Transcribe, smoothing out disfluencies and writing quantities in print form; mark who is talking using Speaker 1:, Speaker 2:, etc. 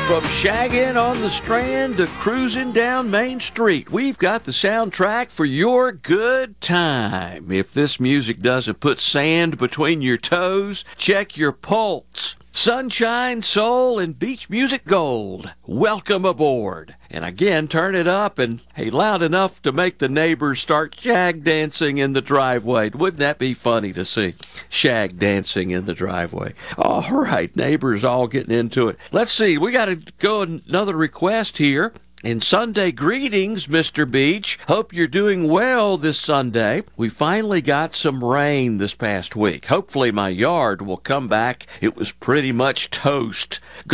Speaker 1: From shagging on the Strand to cruising down Main Street, we've got the soundtrack for your good time. If this music doesn't put sand between your toes, check your pulse. Sunshine, soul, and beach music gold. Welcome aboard. And again, turn it up and, hey, loud enough to make the neighbors start shag dancing in the driveway. Wouldn't that be funny to see? Shag dancing in the driveway. All right, neighbors all getting into it. Let's see, we got to go another request here. In Sunday greetings, Mr. Beach. Hope you're doing well this Sunday. We finally got some rain this past week. Hopefully my yard will come back. It was pretty much toast.